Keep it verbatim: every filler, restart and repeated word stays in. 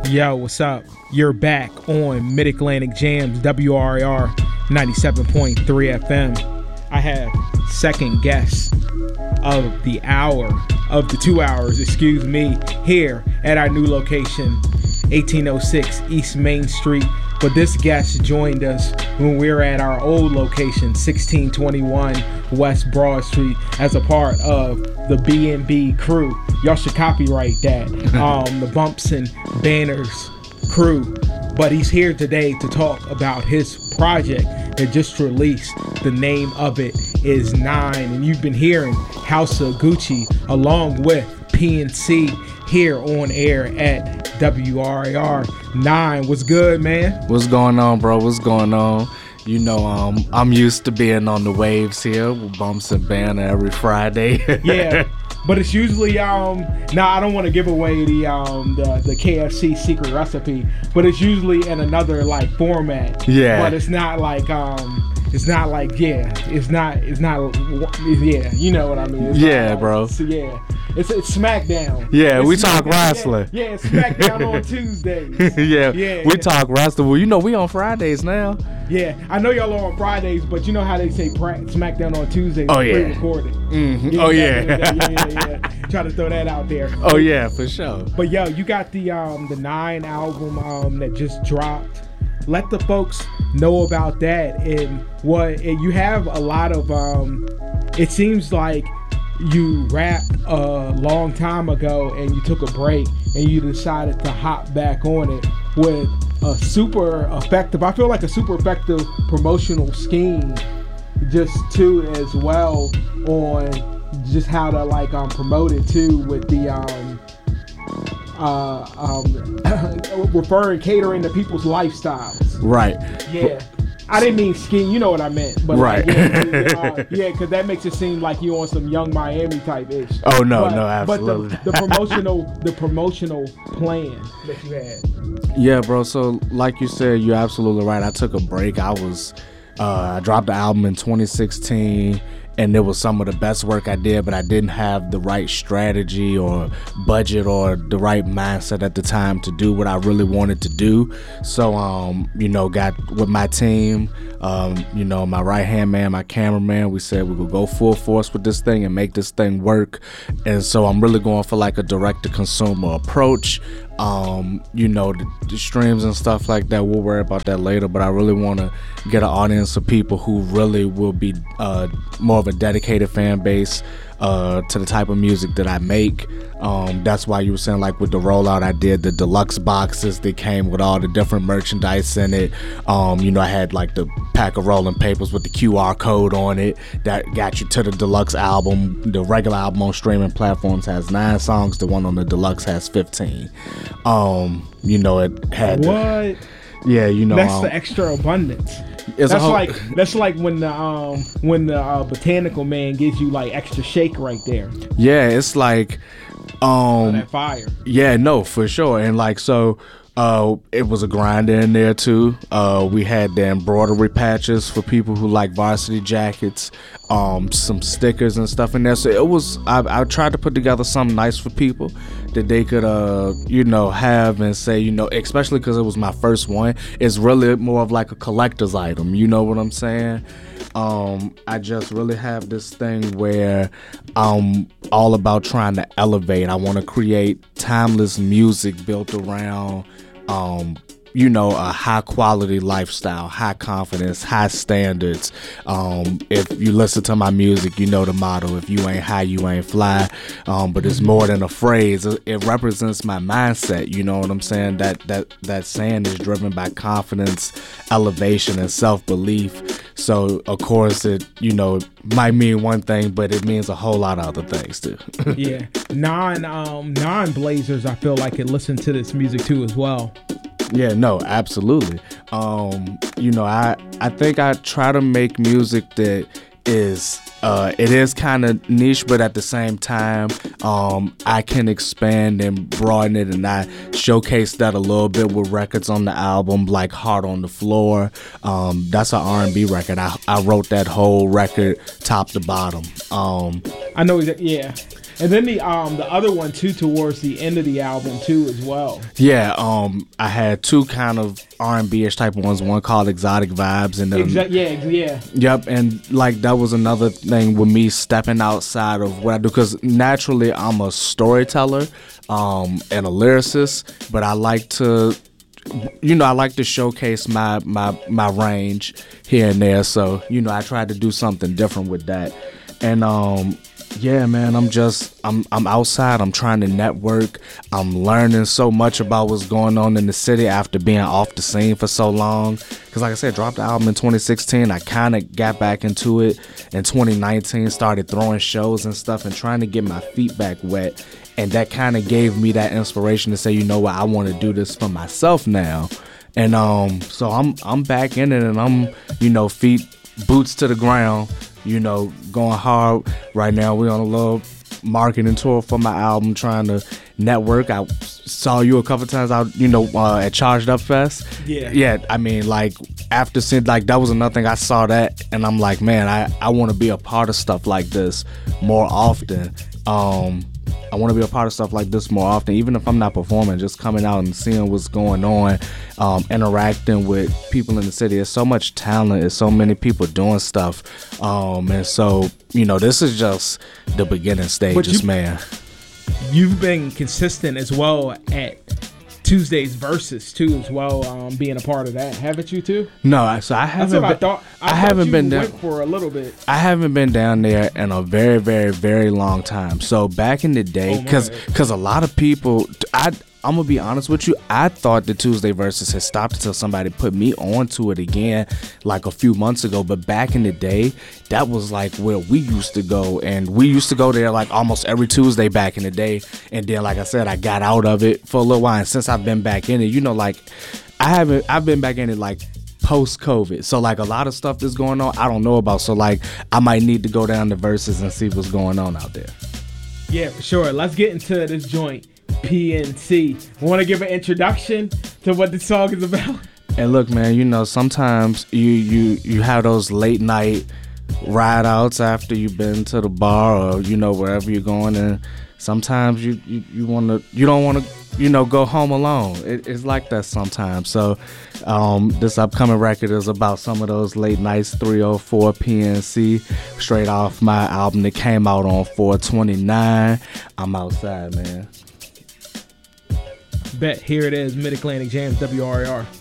Yo, what's up? You're back on Mid-Atlantic Jams, W R A R ninety-seven point three F M. I have second guest of the hour, of the two hours, excuse me, here at our new location, eighteen oh six East Main Street. But this guest joined us when we were at our old location, sixteen twenty-one West Broad Street, as a part of the B and B crew. Y'all should copyright that. Um, the Bumps and Banners crew. But he's here today to talk about his project that just released. The name of it is Nine. And you've been hearing House of Gucci along with P N C here on air at W R A R nine. What's good, man? What's going on, bro? What's going on? You know, um, I'm used to being on the waves here with Bumps and Banner every Friday. Yeah, but it's usually um. Now I don't want to give away the um the, the K F C secret recipe, but it's usually in another like format. Yeah. But it's not like um. It's not like yeah. It's not. It's not. Yeah. You know what I mean? It's yeah, like, bro. So yeah. It's it's SmackDown. Yeah, it's we SmackDown. talk wrestling. Yeah, yeah, it's SmackDown on Tuesdays. yeah, yeah, we yeah. talk wrestling. Well, you know, we on Fridays now. Yeah, I know y'all are on Fridays, but you know how they say pra- SmackDown on Tuesdays? Oh yeah, pre-recorded. Mm-hmm. Yeah, oh yeah, yeah. yeah, yeah, yeah, yeah. Try to throw that out there. Oh yeah, for sure. But yo, you got the um the Nine album um that just dropped. Let the folks know about that and what and you have a lot of um. It seems like you rapped a long time ago and you took a break and you decided to hop back on it with a super effective, I feel like a super effective promotional scheme just too as well on just how to like um promote it too with the um uh um referring catering to people's lifestyles. Right. Yeah. I didn't mean scheme, you know what I meant. But right. Like, yeah, uh, yeah, because that makes it seem like you on some Young Miami type ish. Oh no, but, no, absolutely. But the, the promotional, the promotional plan that you had. Yeah, bro. So like you said, you're absolutely right. I took a break. I was, uh, I dropped the album in twenty sixteen. And it was some of the best work I did, but I didn't have the right strategy or budget or the right mindset at the time to do what I really wanted to do. So, um, you know, got with my team, um, you know, my right-hand man, my cameraman, we said we would go full force with this thing and make this thing work. And so I'm really going for like a direct-to-consumer approach. Um, you know, the, the streams and stuff like that, we'll worry about that later, but I really want to get an audience of people who really will be uh, more of a dedicated fan base uh, to the type of music that I make. Um, that's why you were saying, like, with the rollout I did, the deluxe boxes that came with all the different merchandise in it. Um, you know, I had like the pack of rolling papers with the Q R code on it that got you to the deluxe album. The regular album on streaming platforms has nine songs. The one on the deluxe has fifteen. Um, you know, it had what? The, yeah, you know, that's um, the extra abundance. It's that's whole, like that's like when the um when the uh, botanical man gives you like extra shake right there. Yeah, it's like um oh, that fire. Yeah, no, for sure. And like so uh it was a grinder in there too. Uh we had the embroidery patches for people who like varsity jackets, um some stickers and stuff in there. So it was I, I tried to put together something nice for people that they could uh you know have and say, you know, especially because it was my first one. It's really more of like a collector's item, you know what I'm saying? Um, I just really have this thing where I'm all about trying to elevate. I want to create timeless music built around, um, you know, a high quality lifestyle, high confidence, high standards. Um, if you listen to my music, you know the motto, if you ain't high, you ain't fly. Um, but it's more than a phrase. It represents my mindset. You know what I'm saying? That, that, that saying is driven by confidence, elevation, and self-belief. So of course it, you know, might mean one thing, but it means a whole lot of other things too. Yeah. Non, um, non-blazers, I feel like, could listen to this music too as well. Yeah, no, absolutely. Um, you know, I I think I try to make music that is uh, it is kind of niche, but at the same time, um, I can expand and broaden it, and I showcase that a little bit with records on the album, like Heart on the Floor. Um, that's an R and B record. I I wrote that whole record top to bottom. Um, I know, yeah. And then the um the other one too towards the end of the album too as well. Yeah, um, I had two kind of R and B ish type ones. One called Exotic Vibes, and then Exa- yeah, yeah. Yep, and like that was another thing with me stepping outside of what I do, because naturally I'm a storyteller, um, and a lyricist, but I like to, you know, I like to showcase my my my range here and there. So you know, I tried to do something different with that, and um. Yeah, man, I'm just, I'm I'm outside. I'm trying to network. I'm learning so much about what's going on in the city after being off the scene for so long. Because like I said, dropped the album in twenty sixteen. I kind of got back into it in twenty nineteen, started throwing shows and stuff and trying to get my feet back wet. And that kind of gave me that inspiration to say, you know what, I want to do this for myself now. And um, so I'm I'm back in it, and I'm, you know, feet, boots to the ground, you know, going hard. Right now we're on a little marketing tour for my album, trying to network. I saw you a couple times out, you know, uh, at Charged Up Fest. Yeah. Yeah, I mean, like, after seeing, like, that was another thing. I saw that, and I'm like, man, I, I want to be a part of stuff like this more often. Um, I want to be a part of stuff like this more often, even if I'm not performing, just coming out and seeing what's going on, um, interacting with people in the city. There's so much talent. There's so many people doing stuff. Um, and so, you know, this is just the beginning stages, you, man. You've been consistent as well at Tuesday's Versus too, as well, um, being a part of that, haven't you too? No, so I haven't. That's what been, I thought. I, I thought haven't you been went down for a little bit. I haven't been down there in a very, very, very long time. So back in the day, because oh because a lot of people, I I'm gonna be honest with you, I thought the Tuesday Versus had stopped until somebody put me onto it again, like a few months ago. But back in the day, that was like where we used to go, and we used to go there like almost every Tuesday back in the day. And then, like I said, I got out of it for a little while, and since I've been back in it, you know, like I haven't, I've been back in it like post-COVID. So like a lot of stuff that's going on I don't know about. So like I might need to go down to Versus and see what's going on out there. Yeah, for sure. Let's get into this joint. P N C. Want to give an introduction to what the song is about? And look, man, you know, sometimes you you you have those late night ride outs after you've been to the bar or, you know, wherever you're going, and sometimes you you, you want to you don't want to you know go home alone. It, it's like that sometimes. So um this upcoming record is about some of those late nights. Three oh four P N C, straight off my album that came out on four twenty-nine. I'm outside, man. Bet. Here it is, Mid-Atlantic Jams, W R A R.